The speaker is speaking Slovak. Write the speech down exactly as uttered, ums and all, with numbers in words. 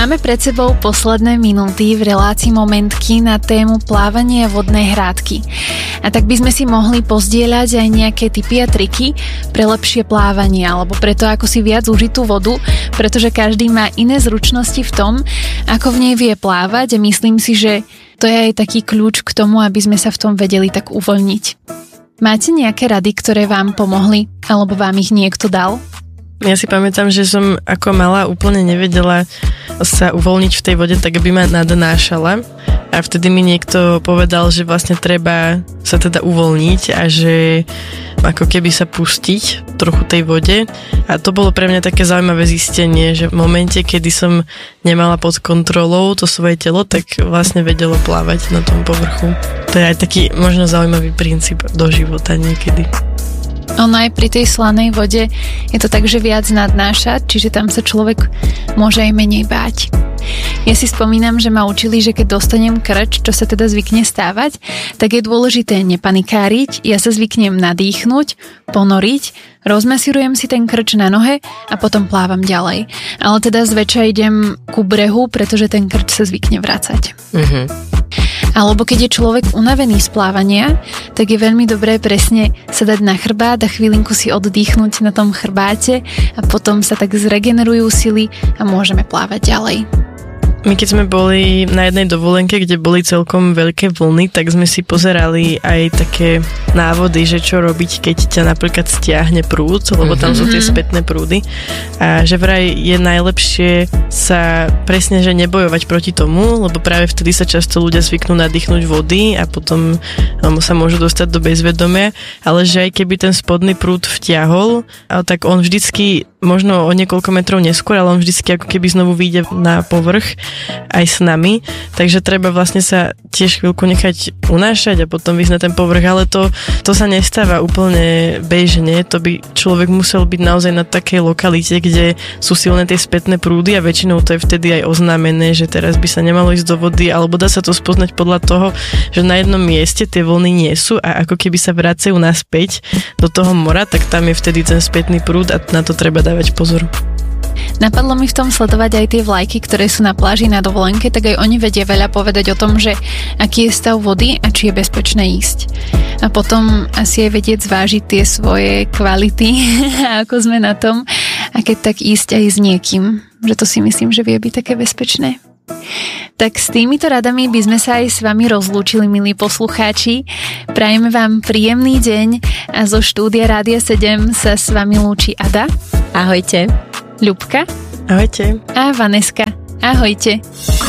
Máme pred sebou posledné minúty v relácii Momentky na tému plávanie a vodné hrádky. A tak by sme si mohli pozdieľať aj nejaké tipy a triky pre lepšie plávanie alebo preto, ako si viac užiť tú vodu, pretože každý má iné zručnosti v tom, ako v nej vie plávať a myslím si, že to je aj taký kľúč k tomu, aby sme sa v tom vedeli tak uvoľniť. Máte nejaké rady, ktoré vám pomohli alebo vám ich niekto dal? Ja si pamätám, že som ako malá úplne nevedela sa uvoľniť v tej vode, tak aby ma nadnášala. A vtedy mi niekto povedal, že vlastne treba sa teda uvoľniť a že ako keby sa pustiť trochu tej vode. A to bolo pre mňa také zaujímavé zistenie, že v momente, kedy som nemala pod kontrolou to svoje telo, tak vlastne vedelo plávať na tom povrchu. To je aj taký možno zaujímavý princíp do života niekedy. Ono aj pri tej slanej vode je to tak, že viac nadnáša, čiže tam sa človek môže aj menej báť. Ja si spomínam, že ma učili, že keď dostanem krč, čo sa teda zvykne stávať, tak je dôležité nepanikáriť, ja sa zvyknem nadýchnuť, ponoriť, rozmasírujem si ten krč na nohe a potom plávam ďalej. Ale teda zväčša idem ku brehu, pretože ten krč sa zvykne vracať. Mhm. Alebo keď je človek unavený z plávania, tak je veľmi dobré presne sa dať na chrbát a chvílinku si oddychnúť na tom chrbáte a potom sa tak zregenerujú sily a môžeme plávať ďalej. My keď sme boli na jednej dovolenke, kde boli celkom veľké vlny, tak sme si pozerali aj také návody, že čo robiť, keď ťa napríklad stiahne prúd, lebo tam sú tie spätné prúdy. A že vraj je najlepšie sa presne, že nebojovať proti tomu, lebo práve vtedy sa často ľudia zvyknú nadýchnuť vody a potom sa môžu dostať do bezvedomia, ale že aj keby ten spodný prúd vtiahol, tak on vždycky možno o niekoľko metrov neskôr, ale on vždycky ako keby znovu vyjde na povrch aj s nami, takže treba vlastne sa tiež chvíľku nechať unášať a potom vyjsť na ten povrch, ale to, to sa nestáva úplne bežne, to by človek musel byť naozaj na takej lokalite, kde sú silné tie spätné prúdy a väčšinou to je vtedy aj oznámené, že teraz by sa nemalo ísť do vody, alebo dá sa to spoznať podľa toho, že na jednom mieste tie vlny nie sú a ako keby sa vracajú naspäť do toho mora, tak tam je vtedy ten spätný prúd a na to treba dávať pozor. Napadlo mi v tom sledovať aj tie vlajky, ktoré sú na pláži na dovolenke, tak aj oni vedia veľa povedať o tom, že aký je stav vody a či je bezpečné ísť. A potom asi aj vedieť zvážiť tie svoje kvality a ako sme na tom a keď tak ísť aj s niekým, že to si myslím, že vie byť také bezpečné. Tak s týmito radami by sme sa aj s vami rozlúčili, milí poslucháči. Prajeme vám príjemný deň a zo štúdia Rádia sedem sa s vami lúči Ada. Ahojte. Ľubka. Ahojte. A Vaneska. Ahojte.